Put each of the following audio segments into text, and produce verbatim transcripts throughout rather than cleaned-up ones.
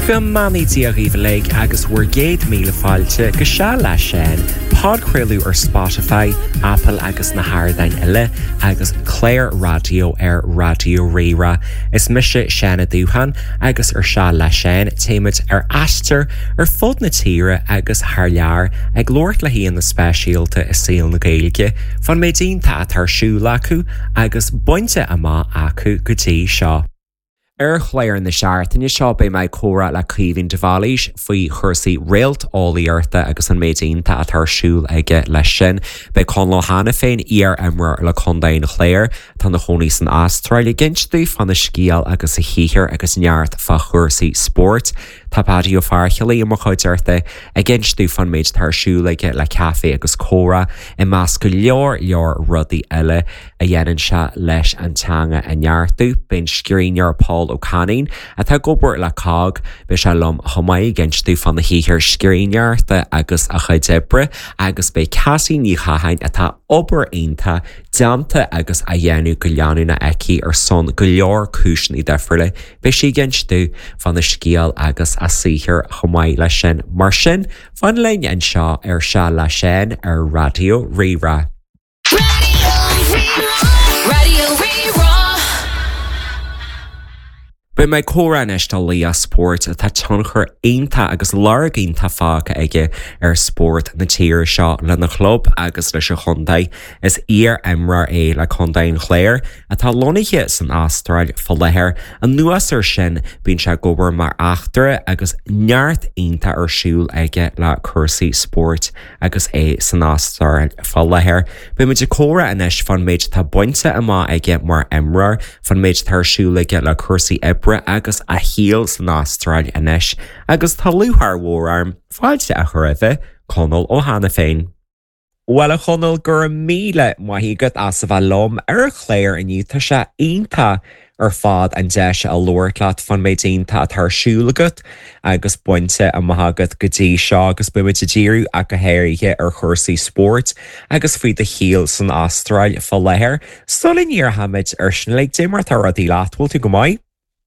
Fi manaí a riomhlaigh agus bhuair géad míle fáilte go se leis sin, podcréilú ar Spotify, Apple agus na hairdain eile agus Claire Radio ar Radio Rira. Is mise Shanna Dúhan agus ar se leis sin téimiid ar aistear ar fud na tíre agus haar lear ag glóirt le híon na speisialta is síl na Gaeilge fan méid dínta tarsúla acu agus buinte amá acu go dtí seo. Ar chléir na seaartain seo bé mé córa le cíhín de bhailís faoi chuirsaí réalt álaíarta agus an méidínta a tarsúil aige leis sin. Bé conló hána féin ar imre le condain chléir tá na choní san Astráil ginstú fan na scíal agus a híhir agus neart fa chuirsaí sport. Tá padí ó farchalí am chuidirta a ginstú fan méid tarsúil aige le cafe agus córa i más go leor leor rudaí eile a dhéanann se leis antanga a neartú ben scrínear Paul O'Canning a tá gobar le cág be se lom chomaí ginstú fan na híhir scrínearta agus a chuidebre agus be casí ní chahain atá obair aonanta deanta agus a dhéanú go leanú na eici ar son go leor cúisnaí defriúla be si ginstú fan na scíal agus a sihir chomaí lei sin mar sin fan lein an seo ar se lei sin ar Radio Rira. Radio Rira. Radio Rira. Ba mé córanis tá lí a sport a tá tionchar aonanta agus lar aonanta fága aige ar sport na tíir seo le na chlub agus leis a chundaid is ar imra é le condain chléir a tá lonaiche san Astráil fá lethir an nuas ar sin bíonn se gobar mar achtere agus neart aonanta ar siúil aige le cursaí sport agus é san Astráil fá lethir. Ba muid de córa inis fan méid tá buinte amá aige mar imrar fan méid tarsúil aige le cursaí ibre agus a híal san Astráil inis agus tá luthar mhórarm fáilte a chuirthe conal ó hána féin. Well a chonal gur míle maithígad as a bheith lom ar chléir iniu tá se aonanta ar fád an deis a loirlaat fan méid aonanta a tarsúlagat agus buinte a maithagad go dtí seo agus buimiid a ddíriú a go héirithe ar chuirsaí sport agus faoi de híal san Astráil fá lethir. Stolinn ar hamid ar sin le dé mar tar a dí láthbhil tú go maiid?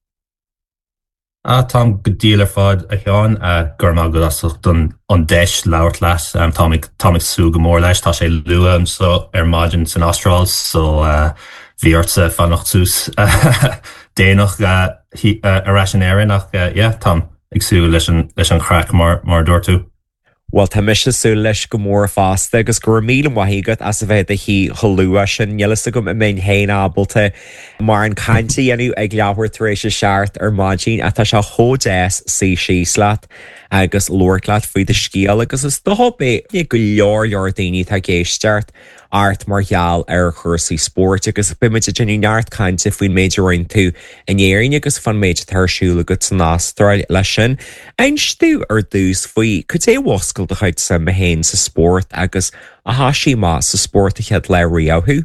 Ah, Tom go díal ar fád a cheán a gur má go as don an deis labhairt leis um, Tomig Tomig sú go mór leis tá sé luam so ar maidin san Astráil so uh, bhí orsa fannacht sús déanach uh, uh, a rasin éire nach uh, yeah, Tom ag sú leis an leis an crack mar mar dúir tú. Well, tá mis sú leis go mór fásta agus gur míle waithígad as a bheith a hí choúa sin nealasta go mé héin ábalta mar an caintí anú ag leabhar tar éis seart ar máidín a tá se hódéis sí síoslaat agus loirlaat faoi de scíal agus is dohobé ní go leor leor daoine tá géisteart art mar gheall ar chuirsaí sport agus bimid a dení neart cainte faoin méidirín tú in éirín agus fan méid tarsúla go san Astráil lei sin. Ein stú ar dús faoi chud é wascail de chuid sa mahéin sa sport agus a hasí má sa sport a chead le riáthú?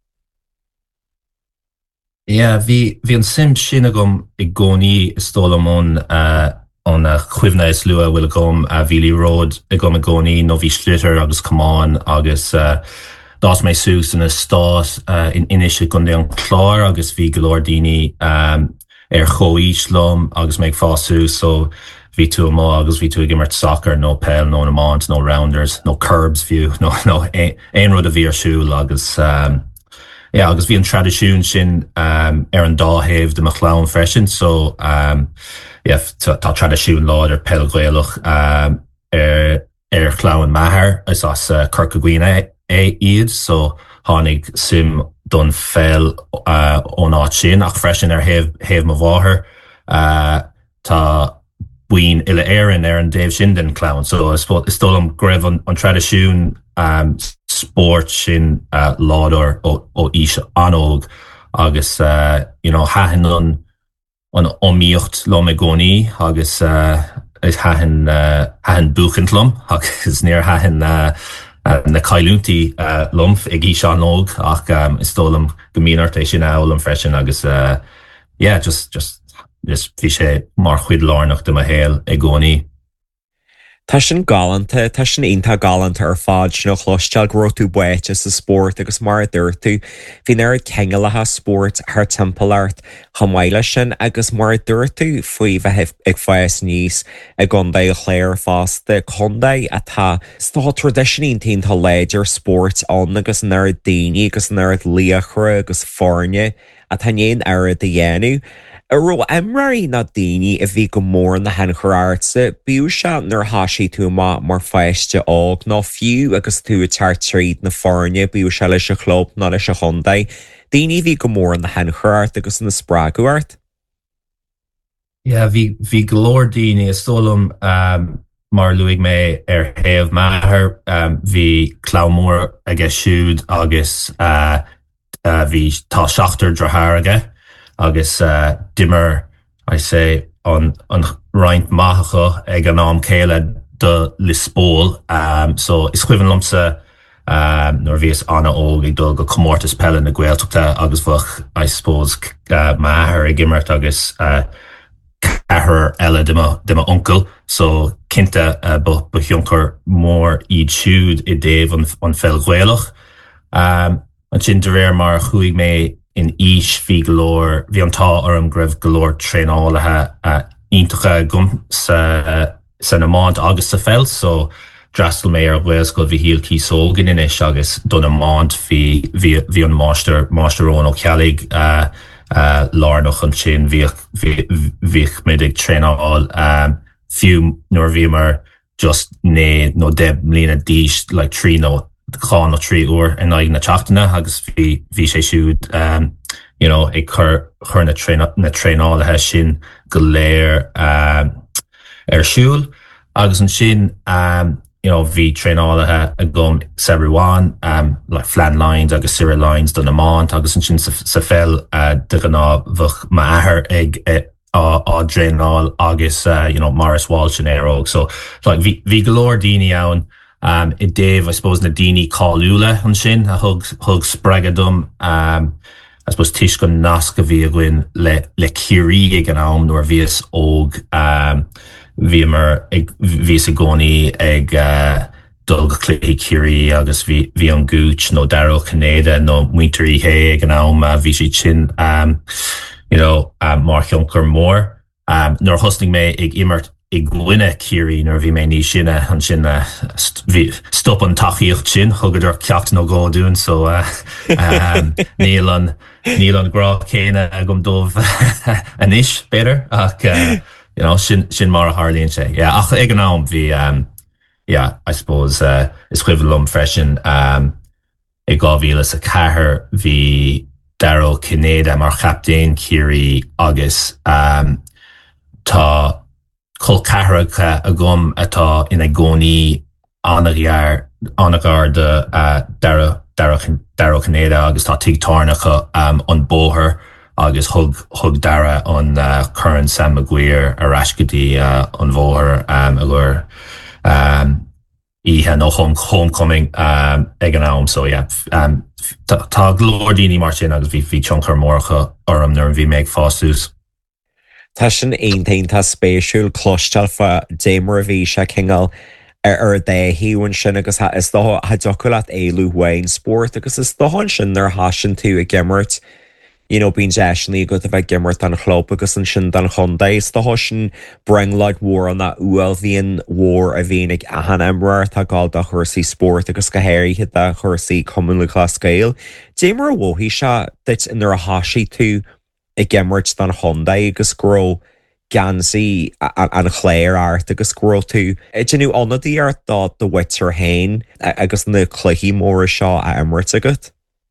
Yeah, bhí bhí an sim sinna gom i gcónaí istólamón uh, an uh, chuimhna is lua bhfuil gom a Vili Road i gom i gcónaí nó bhí slitter agus Cumán agus uh, dás mé sús in a stát uh, in inis gon dé an chlár agus bhí go leor daoine um, ar chomhíslum agus méid fáú so bhí tú amá agus bhí tú ag immert soccer nó pell nó amount nó rounders nó curbs view nó nó ein rud a bhí ar siúil agus um, yeah, agus bhí an tradiisiún sin um, ar an dáhéamh de machlán freisin so um, yeah, tá tradiisiún láid ar pell ghaelach um, ar ar chláin maithir is as uh, Corca Guine é iad so tháinig sim don fel uh, ón áit sin ach freisin ar héamh má bmháthair uh, tá buin ile éireann ar an Dave sin den clown so is tólam greibh an, an tradiisiún um, sport sin uh, ládar ó, ó ís anóg agus uh, you know, hahan an an omíocht lom i gcónaí agus uh, is hahan uh, hahan buchant lom agus níor hahan uh, uh, na cailúntaí uh, lumf ag ís anóg ach um, is tólam go míonart é sin áil an freisin agus uh, yeah, just just just bhí sé mar chuid lárnach de a héal i gcónaí. Tá sin galanta tá sin onanta galanta ar fád sin chlosisteil go tú buite sa sport agus mar dúir tú hín ar cheangalathe sport th timpart chamáile sin agus mar dúir tú faoi bheith ag fáas níos ag gunda chléir fásta chundaid a tá tá tradiisií tínta léidir sport an agus nar daoine agus nar líochra agus fáne a tanéon air de dhéanú. A ro imraí na daoine a bhí go mór na hen choráirsa, bíú se nar hasí tú má mar feiste ág ná fiú agus tú a teart tríd na fáne bíú se leis a chlób ná leis a chundaid. Daoine bhí go mór na hen choráirt agus na sprágúirt? Ja, bhí bhí glór daoine is tólam um, mar luigh mé ar thaobh maithair um, bhí clámór aige siúd agus uh, uh, bhí tá seachtar drothar aige. agus uh, dimmer I say on on roint macha ag an am céile de lispóil um, so is chuivan lumsa um, nor bhíos anna óg ag dul go comórtas pelle na Gaeltachta agus bfach I suppose uh, maithair ag immert agus uh, cahar eile de ma uncle so cinnte uh, ba thionnchar mór iad siúd I déobh an, an fel Gaelach um, an sin de réir mar chuig mé in ish fi galore vi an tá orm gref galore tréálathe uh, intacha gum sa uh, sa na mánt agus sa fel so drastal mé ar bhfuil go bhí híal cí sógan in is agus donna mánt hí hí an máster másterón ó cealig uh, uh, lárnach an sin bhíh midig tréáil um, fiú nuair bhí mar just né nó deb lína díis like trí nó cán ó trí uair in aig na teachtainna agus bhí bhí sé siúd um, you know, ag chur chur na tréálathe sin go léir um, ar siúl agus an sin um, you know, bhí tréálathe a gom Saruán um, like flan lines agus Sierra lines don na mánt agus an sin sa, sa fel uh, de gná bfach maithair ag á á tréáil agus uh, you know, Morris Walsh in éróg so like, bhí bhí golóir daoine ann Um, I Dave, I suppose, na dini callúla an sin, a hug, hug spragadum, um, I suppose, tish gon nasca vi a gwyn le, le ciri ag an am, nor vias og, um, vi mar, ag, vias a goni ag, uh, dul go clé ciri, agus vi, vi an gooch, no Daryl Canada, no Mwinteri he ag an am, uh, vi si chin, um, you know, um, Mark Junker more, um, nor hosting me ag immert, I gwine ciri nor bhí mé ní sinne an sin uh, st stop an taíocht sin chugad ar ceacht nó gá dún so uh, um, níl an níl an grá céine agam dómh an isis better ach uh, you know, sin, sin mar a Harlíonn sé. Yeah, ach ag an am bhí um, yeah, I suppose uh, is chuivilum freisin um, I gá bhíle sa chathair bhí Daryl Canada mar chaptéin ciri agus um, tá Col Caharacha a gum atá ina gcónaí anagar anagar de uh, Dara Dara Dara Canada agus tá tigtarnacha um, an bóthir agus hug hug Dara an uh, current Sam McGuire a rascadí uh, an bóthir um, a gur um, ihe no home homecoming um, ag an am so yeah um, tá glórdíní mar sin agus bhí bhí tionchar mórcha orm nuair bhí méid fástús. Tá sin aontainnta spéisiúil clostal fa démar a bhí se cingal ar ar dé híhain sin agus is dó ha doculaat éilú bhain sport agus is dóhan sin nar hasin tú a gimmert you know, bín deisinaí go a bheith gimmert an chlób agus an sin den chundaid is dó sin brenglaid mhór an na uail bhíon mhór a bhíon ag ahan imreir tá gáil de chuirsaí sport agus go héir hit a chuirsaí cumann le scéil. Démar a bhóthaí se dit inar a hasí tú I gimmert dan Honda agus gro gansi an chléir art agus gro tú. Ydyn nhw onadí ar dod the witter hain agus na cluhi mór seo a immert agat?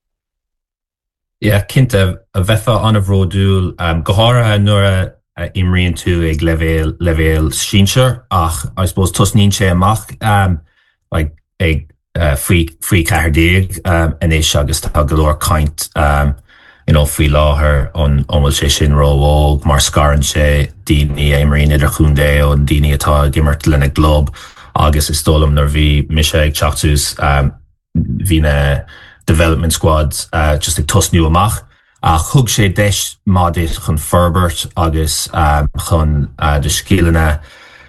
Yeah, cinnte a bheitha an a bhródúil um, gohara nuair a imríonn tú ag levéil levéil sínsir ach I suppose tusníonn sé amach um, like, ag uh, faoi cethardíag um, inis agus tá golóir caint um, you know, fui láthair an omhfuil sé sin róóg mar scarann sé daoine éimríonn idir chúndé ó daoine atá gimmert lena glob agus is tólam nar bhí mise ag teachtús um, hí na development squads uh, just ag tosniú amach a thug sé deis mádit chun Ferbert agus um, chun uh, de scílanna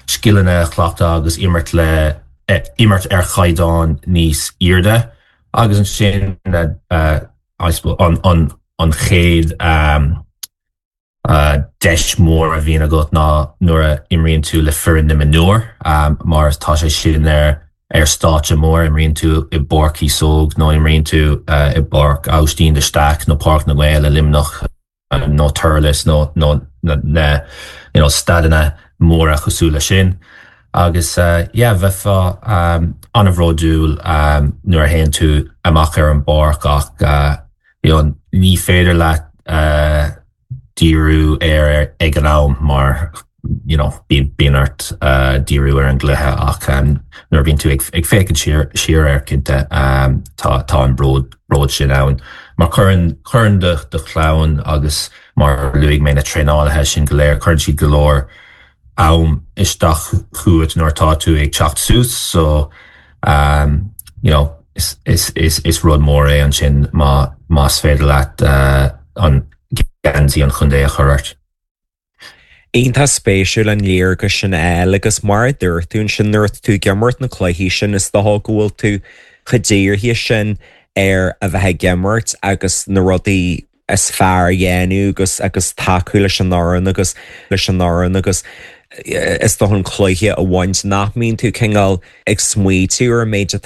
skillne chhlachta agus immert le uh, immert ar chaidán níos irde agus an sin uh, uh, an an an chéad um, uh, deis mór a bhíon agat ná nuair a imríonn tú le furin na manúr um, mar tá sé sin ar ar státe mór imríonn tú i borcí sóg nó imríonn tú uh, i borc austín de staach nó park na Gael a limnach uh, nó turles nó nó na you know, stadanna mór a chosúla sin. Agus, uh, yeah, bheitfa um, an a bhródúil um, nuair a héann tú amach ar an borc ach uh, you know, ní féidir le uh, díriú ar ag an am mar you know, bíonart uh, díriú ar an gluthe ach um, nuair bíonn tú ag, ag fécinn siar, siar ar cinnte um, tá, tá an bród, bród sin ann. Mar churann churann de, de chlán agus mar luigh mé na tréálathe sin go léir churann siad go leor am isteach chuaid nuair tá tú ag teacht sús, so um, you know, is, is, is, is rud mór é an sin má más féidir leat uh, an gansaí an chundé a chuirt. Aonanta spéisiúil an léir go sin eil agus mar dúirtún sin nuirt tú gimmart na chluichí sin is dá ghfuil tú chudéirhí sin ar a bheith gimmart agus na rudaí is fearr dhéanú agus agus taú leis an náran agus leis an náran agus is do an chluiche a bhaint nach mín tú chéingáil ag smuo tú ar méid